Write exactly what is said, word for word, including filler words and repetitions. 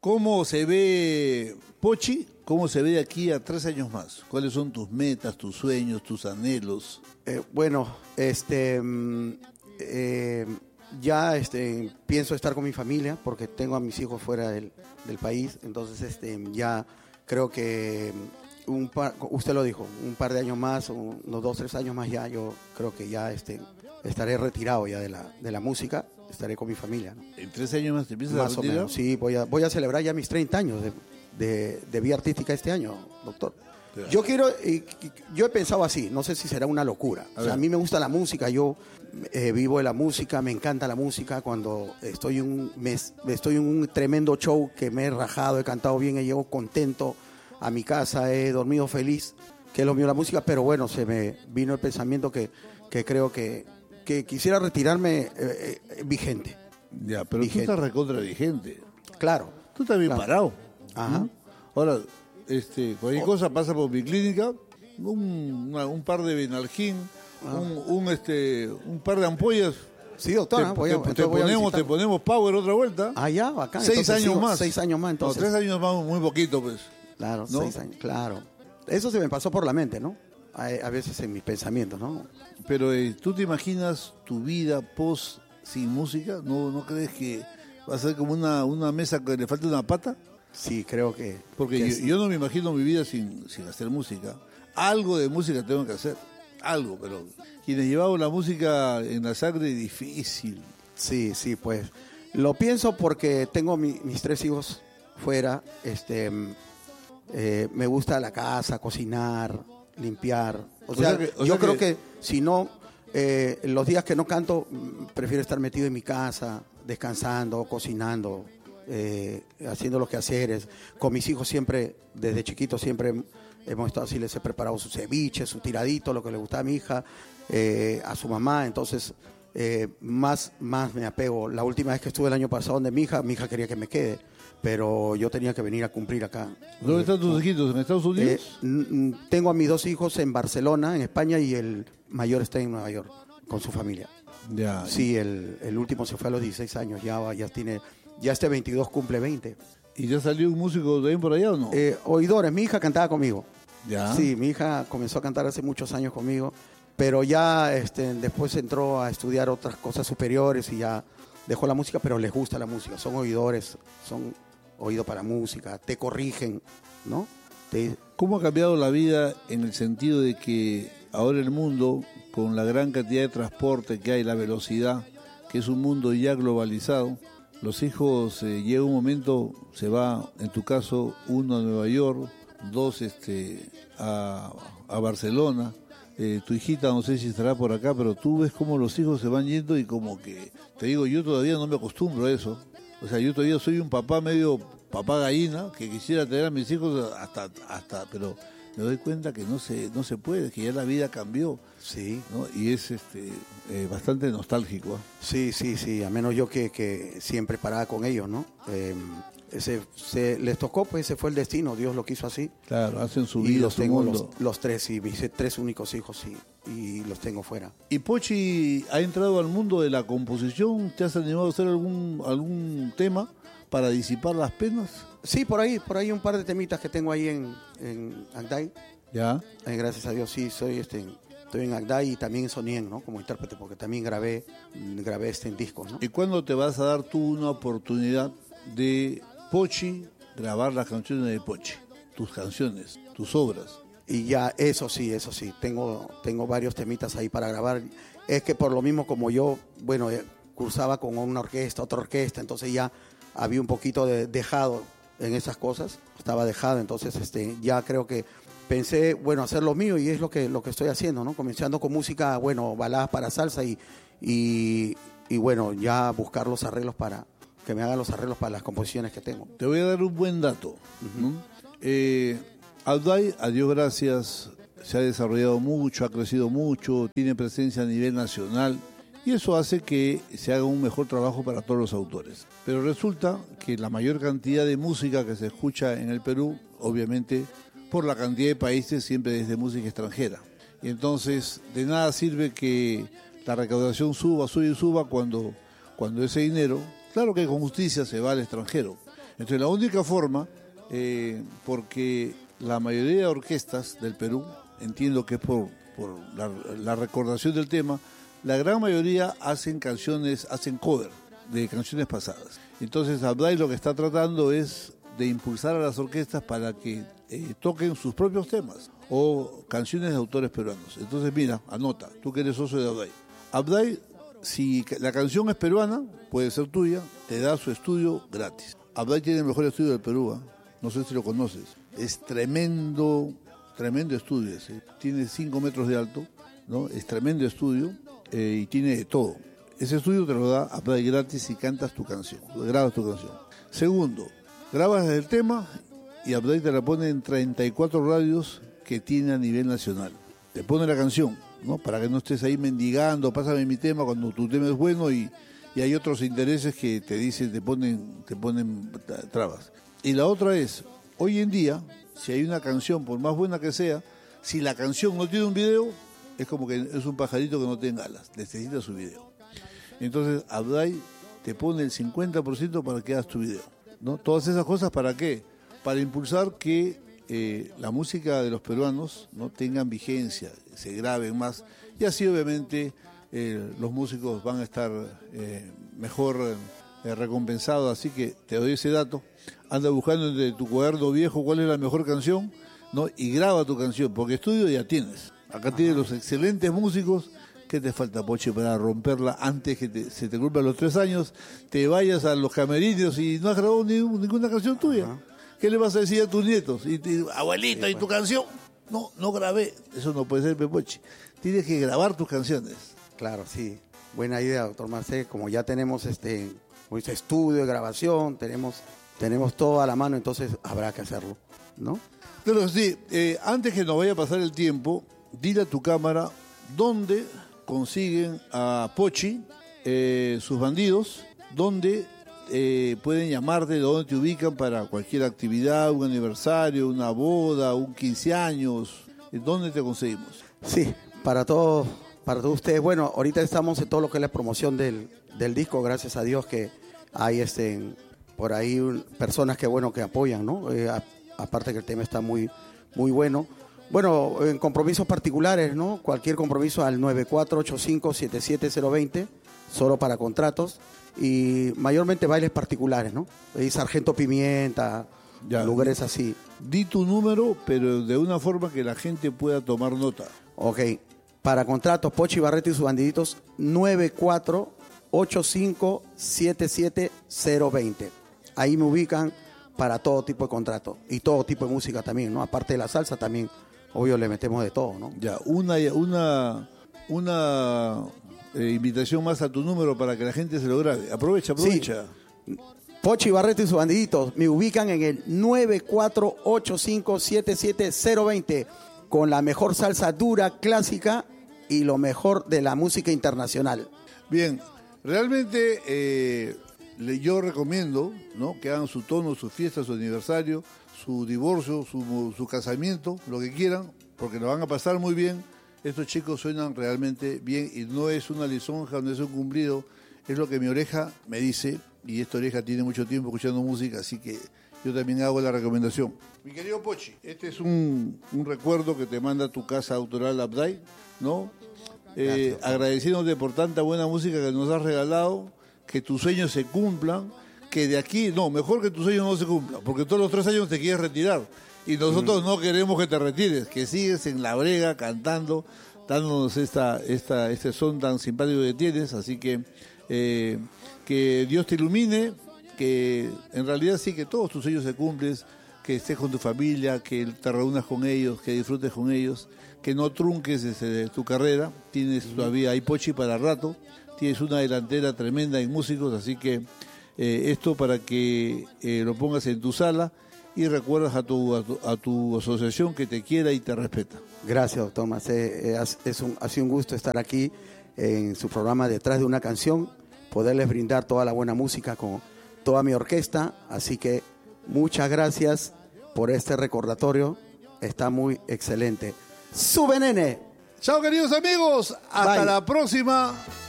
¿Cómo se ve Pochi? ¿Cómo se ve de aquí a tres años más? ¿Cuáles son tus metas, tus sueños, tus anhelos? Eh, bueno, este, mm, eh, ya este, pienso estar con mi familia porque tengo a mis hijos fuera del, del país, entonces este, ya creo que un par, usted lo dijo, un par de años más, unos dos, tres años más ya, yo creo que ya este, estaré retirado ya de la, de la música, estaré con mi familia, ¿no? ¿En tres años más te empiezas Más a o retirar? menos, sí, voy a, voy a celebrar ya mis treinta años de, de, de vía artística este año, doctor. Claro. Yo quiero, eh, yo he pensado así, no sé si será una locura. A O sea, a ver. mí me gusta la música, yo eh, vivo de la música, me encanta la música. Cuando estoy en un, me, estoy en un tremendo show que me he rajado, he cantado bien, he llegado contento a mi casa, he dormido feliz, que es lo mío la música, pero bueno, se me vino el pensamiento que, que creo que, que quisiera retirarme eh, eh, vigente. Ya, pero Vigente. tú estás recontra vigente. Claro. Tú estás bien Claro. parado. Ajá. ¿no? Ahora, este, cualquier Oh. cosa pasa por mi clínica, un, una- un par de Benalgin, Ah. un, un, este, un par de ampollas. Sí, doctora, te, voy a- te- entonces te voy a ponemos, visitar. te ponemos power otra vuelta. Ah, ya, bacán. Seis Entonces, años sigo- más. Seis años más, entonces. No, tres años más, muy poquito, pues. Claro, ¿no? seis años, claro. Eso se me pasó por la mente, ¿no? A, a veces en mis pensamientos, ¿no? Pero eh, ¿tú te imaginas tu vida post sin música? ¿No, no crees que va a ser como una, una mesa que le falta una pata? Sí, creo que... Porque que yo, sí. yo no me imagino mi vida sin, sin hacer música. Algo de música tengo que hacer, algo, pero quienes llevamos la música en la sangre, difícil. Sí, sí, pues. Lo pienso porque tengo mi- mis tres hijos fuera, este... eh, me gusta la casa, cocinar, limpiar. O, O sea, sea que- o yo sea creo que- que, si no, eh, los días que no canto, mm, prefiero estar metido en mi casa, descansando, cocinando, eh, haciendo los quehaceres. Con mis hijos siempre, desde chiquitos, siempre hemos estado así, les he preparado su ceviche, su tiradito, lo que le gusta a mi hija, eh, a su mamá. Entonces, eh, más, más me apego. La última vez que estuve el año pasado donde mi hija, mi hija quería que me quede, pero yo tenía que venir a cumplir acá. ¿Dónde están tus hijitos? ¿En Estados Eh, Unidos? n- n- tengo a mis dos hijos en Barcelona, en España, y el mayor está en Nueva York con su familia. Ya. Sí, el, el último se fue a los dieciséis años, ya, va- ya tiene, ya este veintidós cumple veinte. ¿Y ya salió un músico también por allá o no? Eh, oidores, mi hija cantaba conmigo. ya. Sí, mi hija comenzó a cantar hace muchos años conmigo, pero ya este, después entró a estudiar otras cosas superiores y ya dejó la música, pero les gusta la música, son oidores, son oído para música, te corrigen, ¿no? Te, ¿Cómo ha cambiado la vida en el sentido de que ahora el mundo, con la gran cantidad de transporte que hay, la velocidad, que es un mundo ya globalizado, los hijos, eh, llega un momento, se va, en tu caso, uno a Nueva York, dos este, a, a Barcelona, eh, tu hijita no sé si estará por acá, pero tú ves cómo los hijos se van yendo y como que, te digo, yo todavía no me acostumbro a eso. O sea, yo todavía soy un papá medio papá gallina, que quisiera tener a mis hijos hasta, hasta, pero me doy cuenta que no se, no se puede, que ya la vida cambió, sí, ¿no? Y es este, eh, bastante nostálgico. ¿eh? sí, sí, sí, a menos yo que, que siempre paraba con ellos, ¿no? Eh, ese, se, les tocó, pues ese fue el destino, Dios lo quiso así. Claro, hacen su Y vida, los su tengo mundo. los, los tres, y mis tres únicos hijos, y, y los tengo fuera. ¿Y Pochi ha entrado al mundo de la composición? ¿Te has animado a hacer algún, algún tema para disipar las penas? Sí, por ahí, por ahí un par de temitas que tengo ahí en, en Agday. Ya. Eh, gracias a Dios, sí, soy este, estoy en Agday y también en Sonien, ¿no? Como intérprete, porque también grabé, grabé este en discos, ¿no? ¿Y cuándo te vas a dar tú una oportunidad de Pochi grabar las canciones de Pochi? Tus canciones, tus obras. Y ya, eso sí, eso sí, tengo, tengo varios temitas ahí para grabar. Es que por lo mismo como yo, bueno, eh, cursaba con una orquesta, otra orquesta, entonces ya había un poquito de dejado en esas cosas, estaba dejado, entonces este, ya creo que pensé, bueno, hacer lo mío y es lo que, lo que estoy haciendo, ¿no? Comenzando con música, bueno, baladas para salsa y, y, y bueno, ya buscar los arreglos para, que me hagan los arreglos para las composiciones que tengo. Te voy a dar un buen dato. ¿no? Eh, Agday, a Dios gracias, se ha desarrollado mucho, ha crecido mucho, tiene presencia a nivel nacional y eso hace que se haga un mejor trabajo para todos los autores. Pero resulta que la mayor cantidad de música que se escucha en el Perú, obviamente por la cantidad de países, siempre es de música extranjera. Y entonces de nada sirve que la recaudación suba, suba y suba cuando, cuando ese dinero, claro que con justicia se va al extranjero, Entonces la única forma, eh, porque la mayoría de orquestas del Perú, entiendo que es por, por la, la recordación del tema, la gran mayoría hacen canciones, hacen cover de canciones pasadas. Entonces Abday lo que está tratando es de impulsar a las orquestas para que eh, toquen sus propios temas o canciones de autores peruanos. Entonces mira, anota, tú que eres socio de Abday. Abday, si la canción es peruana, puede ser tuya, te da su estudio gratis. Abday tiene el mejor estudio del Perú, ¿eh? No sé si lo conoces. Es tremendo, tremendo estudio ese. Tiene cinco metros de alto, ¿no? Es tremendo estudio eh, y tiene de todo. Ese estudio te lo da Abday gratis si cantas tu canción, grabas tu canción. Segundo, grabas el tema y Abday te la pone en treinta y cuatro radios que tiene a nivel nacional. Te pone la canción, ¿no? Para que no estés ahí mendigando, pásame mi tema cuando tu tema es bueno y, y hay otros intereses que te dicen, te ponen, te ponen trabas. Y la otra es, hoy en día, si hay una canción, por más buena que sea, si la canción no tiene un video, es como que es un pajarito que no tiene alas, necesita su video. Entonces Abday te pone el cincuenta por ciento para que hagas tu video, ¿no? Todas esas cosas, ¿para qué? Para impulsar que eh, la música de los peruanos, ¿no?, tengan vigencia, se graben más, y así obviamente eh, los músicos van a estar eh, mejor eh, recompensados. Así que te doy ese dato, anda buscando entre tu cuaderno viejo cuál es la mejor canción, ¿no?, y graba tu canción, porque estudio ya tienes. Acá Ajá. tienes los excelentes músicos. ¿Qué te falta, Pochi, para romperla antes que te, se te cumplan los tres años, te vayas a los camerinos y no has grabado ni, ninguna canción tuya? Ajá. ¿Qué le vas a decir a tus nietos? Y te, abuelito, sí, ¿y tu canción? No, no grabé. Eso no puede ser, Pepochi. Tienes que grabar tus canciones. Claro, sí. Buena idea, doctor Marcé. Como ya tenemos este, este estudio de grabación, tenemos, tenemos todo a la mano, entonces habrá que hacerlo, ¿no? Pero sí, eh, antes que nos vaya a pasar el tiempo, dile a tu cámara dónde consiguen a Pochi, eh, sus bandidos, dónde eh, pueden llamarte, dónde te ubican para cualquier actividad, un aniversario, una boda, un quince años, ¿dónde te conseguimos? Sí, para todos, para todos ustedes. Bueno, ahorita estamos en todo lo que es la promoción del, del disco, gracias a Dios que hay este, por ahí personas que bueno que apoyan, ¿no? Eh, a, aparte que el tema está muy, muy bueno. Bueno, en compromisos particulares, ¿no? Cualquier compromiso al nueve cuatro ocho cinco siete siete cero dos cero, solo para contratos, y mayormente bailes particulares, ¿no? Y Sargento Pimienta, ya, lugares así. Di tu número, pero de una forma que la gente pueda tomar nota. Ok, para contratos, Pochi Barreto y sus bandiditos, nueve cuatro ocho cinco siete siete cero dos cero. Ahí me ubican para todo tipo de contratos y todo tipo de música también, ¿no? Aparte de la salsa también. Obvio le metemos de todo, ¿no? Ya, una una una eh, invitación más a tu número para que la gente se lo grabe. Aprovecha, aprovecha. Sí. Pochi Barreto y sus bandiditos me ubican en el nueve cuatro ocho cinco siete siete cero dos cero con la mejor salsa dura, clásica y lo mejor de la música internacional. Bien, realmente eh, yo recomiendo, ¿no?, que hagan su tono, su fiesta, su aniversario, su divorcio, su, su casamiento, lo que quieran, porque lo van a pasar muy bien. Estos chicos suenan realmente bien y no es una lisonja, no es un cumplido, es lo que mi oreja me dice, y esta oreja tiene mucho tiempo escuchando música, así que yo también hago la recomendación. Mi querido Pochi, este es un, un recuerdo que te manda tu casa autoral Abday, ¿no? Eh, agradeciéndote por tanta buena música que nos has regalado, que tus sueños se cumplan, que de aquí, no, mejor que tus sueños no se cumplan, porque todos los tres años te quieres retirar y nosotros mm. no queremos que te retires, que sigues en la brega cantando, dándonos esta, esta, este son tan simpático que tienes, así que eh, que Dios te ilumine, que en realidad sí que todos tus sueños se cumplen, que estés con tu familia, que te reúnas con ellos, que disfrutes con ellos, que no trunques desde tu carrera, tienes mm. todavía hay Pochi para rato, tienes una delantera tremenda en músicos, así que Eh, esto para que eh, lo pongas en tu sala y recuerdas a tu, a tu, a tu asociación que te quiera y te respeta. Gracias, doctor Macé. Eh, es un, ha sido un gusto estar aquí en su programa Detrás de una Canción, poderles brindar toda la buena música con toda mi orquesta, así que muchas gracias por este recordatorio, está muy excelente. ¡Sube, nene! Chao, queridos amigos, hasta Bye. La próxima.